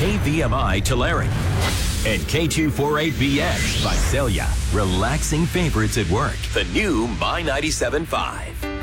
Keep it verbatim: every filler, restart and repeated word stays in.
A V M I Tulare. And K two forty-eight B X Visalia. Relaxing favorites at work. The new My ninety-seven point five.